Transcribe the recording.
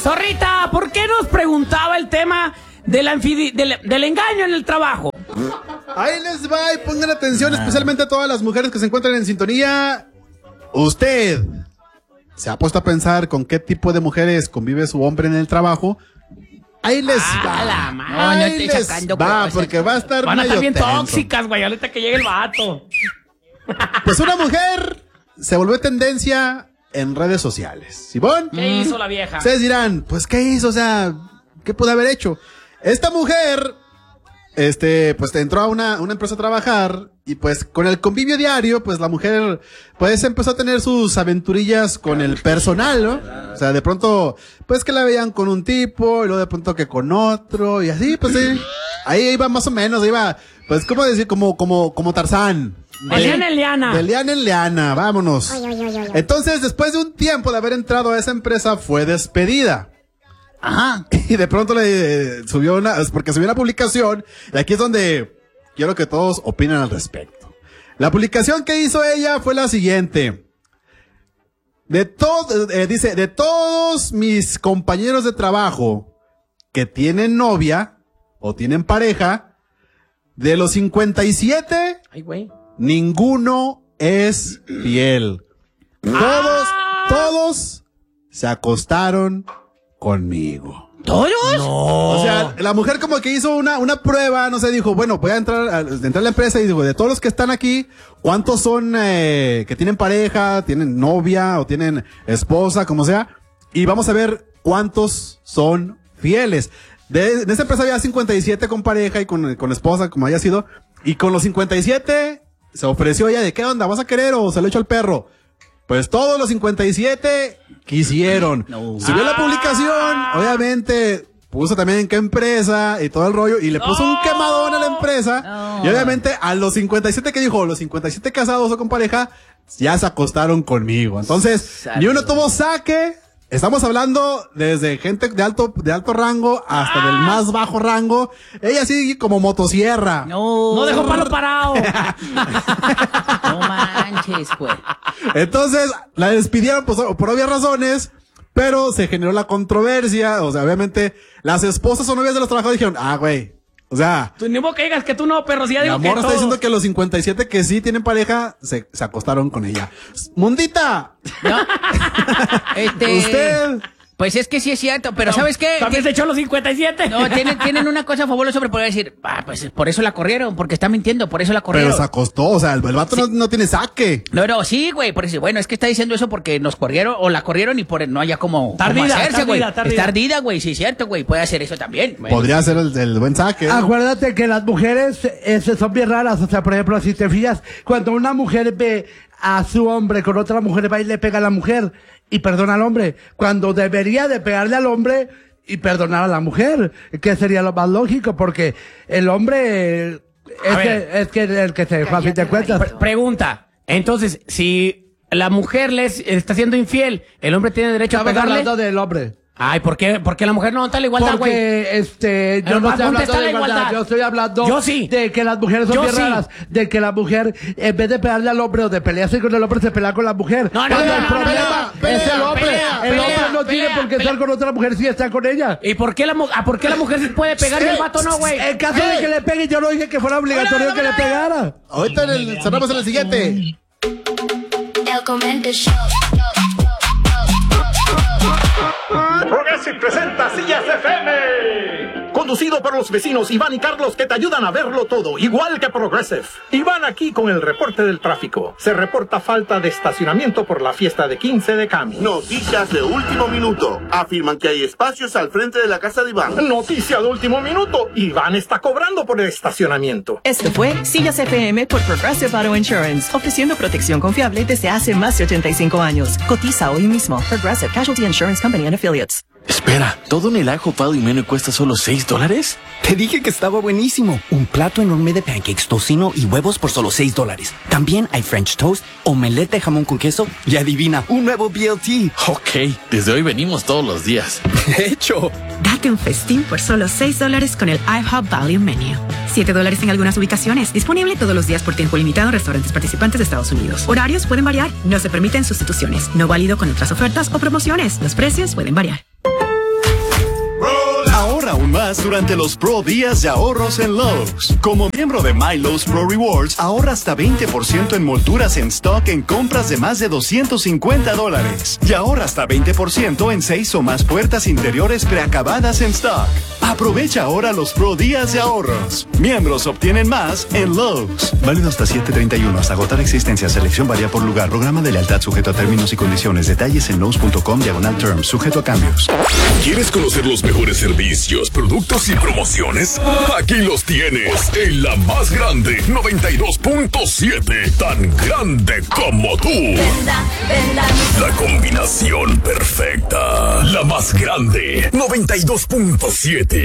Zorrita, ¿por qué nos preguntaba el tema del engaño en el trabajo? Ahí les va y pongan atención, especialmente a todas las mujeres que se encuentran en sintonía. ¿Usted se ha puesto a pensar con qué tipo de mujeres convive su hombre en el trabajo? Ahí les va. Ahí les va, porque va a estar van a estar bien tenso. tóxicas, güey, ahorita que llegue el vato. Pues una mujer se volvió tendencia en redes sociales. ¿Simón? ¿Qué hizo la vieja? Ustedes dirán, pues ¿qué hizo? O sea, ¿qué pudo haber hecho? Esta mujer, pues entró a una empresa a trabajar y pues con el convivio diario, pues la mujer pues empezó a tener sus aventurillas con el personal, ¿no? O sea, de pronto, pues que la veían con un tipo y luego de pronto que con otro y así, pues sí. Ahí iba más o menos, iba, pues ¿cómo decir? Como Tarzán. De liana en liana. De liana en liana, vámonos. Entonces, después de un tiempo de haber entrado a esa empresa, fue despedida. Ajá. Y de pronto subió una publicación, y aquí es donde quiero que todos opinen al respecto. La publicación que hizo ella fue la siguiente. Dice, de todos mis compañeros de trabajo que tienen novia o tienen pareja, de los 57, ay, güey, ninguno es fiel. Todos se acostaron conmigo. ¿Todos? No. O sea, la mujer como que hizo una prueba, no sé, dijo, bueno, voy a entrar a la empresa y digo, de todos los que están aquí, ¿cuántos son que tienen pareja, tienen novia o tienen esposa, como sea? Y vamos a ver cuántos son fieles. De esa empresa había 57 con pareja y con esposa, como haya sido, y con los 57 se ofreció ella de, ¿qué onda? ¿Vas a querer o se lo echo al perro? Pues todos los 57 quisieron. No. Subió la publicación, obviamente puso también en qué empresa y todo el rollo, y le puso un quemadón a la empresa. Y obviamente a los 57 que dijo, los 57 casados o con pareja, ya se acostaron conmigo. Entonces, ni uno tuvo saque. Estamos hablando desde gente de alto rango hasta del más bajo rango. Ella sí como motosierra. No dejó palo parado. No manches, güey. Entonpues, la despidieron pues, por obvias razones, pero se generó la controversia. O sea, obviamente, las esposas o novias de los trabajadores dijeron, güey, o sea... Tú ni modo que digas que tú no, perro, si ya digo que amor está diciendo que los 57 que sí tienen pareja, se acostaron con ella. ¡Mundita! ¿No? Usted... Pues es que sí es cierto, pero no, ¿sabes qué? ¿También se echó los 57? No, tienen una cosa fabulosa sobre poder decir, pues por eso la corrieron, porque está mintiendo, por eso la corrieron. Pero se acostó, o sea, el vato sí. no tiene saque. No, sí, güey, por eso, bueno, es que está diciendo eso porque nos corrieron o la corrieron y por no haya como hacerse, güey. Está ardida, güey, sí es cierto, güey, puede hacer eso también. Bueno. Podría ser el buen saque. Acuérdate que las mujeres son bien raras, o sea, por ejemplo, si te fijas, cuando una mujer ve a su hombre con otra mujer, va y le pega a la mujer y perdona al hombre, cuando debería de pegarle al hombre y perdonar a la mujer, que sería lo más lógico, porque el hombre es que el que se fue a fin de cuentas. Pregunta, entonces, si la mujer les está siendo infiel, ¿el hombre tiene derecho a pegarle? Hablando del hombre. Ay, ¿por qué la mujer no está la igualdad, güey? Porque, yo no estoy hablando de igualdad, yo estoy hablando de que las mujeres son bien raras, de que la mujer, en vez de pegarle al hombre o de pelearse con el hombre, se pelea con la mujer. No, el problema es el hombre. El hombre no tiene por qué estar con otra mujer si está con ella. ¿Y por qué la mujer sí puede pegar y el vato no, güey? En caso de que le pegue, yo no dije que fuera obligatorio que le pegara. Ahorita cerramos en el siguiente. El Comento Show. Progressive presenta Sillas FM. Conducido por los vecinos Iván y Carlos, que te ayudan a verlo todo, igual que Progressive. Iván aquí con el reporte del tráfico. Se reporta falta de estacionamiento por la fiesta de 15 de Cami. Noticias de último minuto. Afirman que hay espacios al frente de la casa de Iván. Noticia de último minuto. Iván está cobrando por el estacionamiento. Esto fue Sillas FM por Progressive Auto Insurance, ofreciendo protección confiable desde hace más de 85 años. Cotiza hoy mismo. Progressive Casualty Insurance Company and Affiliates. Espera, ¿todo en el ajopado y menú cuesta solo $6? Te dije que estaba buenísimo. Un plato enorme de pancakes, tocino y huevos por solo $6. También hay French toast, omelette de jamón con queso y adivina, un nuevo BLT. Ok, desde hoy venimos todos los días. De hecho. Date un festín por solo $6 con el IHOP Value Menu. $7 en algunas ubicaciones. Disponible todos los días por tiempo limitado en restaurantes participantes de Estados Unidos. Horarios pueden variar. No se permiten sustituciones. No válido con otras ofertas o promociones. Los precios pueden variar. Ahorra aún más durante los Pro Días de Ahorros en Lowe's. Como miembro de My Lowe's Pro Rewards, ahorra hasta 20% en molduras en stock en compras de más de $250. Y ahorra hasta 20% en 6 o más puertas interiores preacabadas en stock. Aprovecha ahora los Pro Días de Ahorros. Miembros obtienen más en Lowe's. Válido hasta 7/31. Hasta agotar existencia. Selección varía por lugar. Programa de lealtad sujeto a términos y condiciones. Detalles en lowes.com/terms. Sujeto a cambios. ¿Quieres conocer los mejores servicios, productos y promociones? Aquí los tienes en la más grande, 92.7. Tan grande como tú. La combinación perfecta. La más grande, 92.7.